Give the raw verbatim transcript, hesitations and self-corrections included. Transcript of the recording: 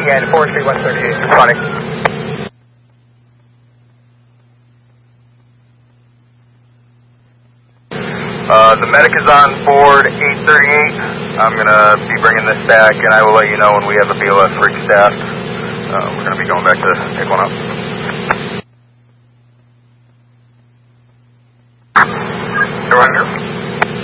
Yeah, forestry one thirty-eight, responding. Uh, the medic is on board eight thirty-eight. I'm going to be bringing this back, and I will let you know when we have the B L S rig staffed. Uh, we're going to be going back to pick one up. You're on here.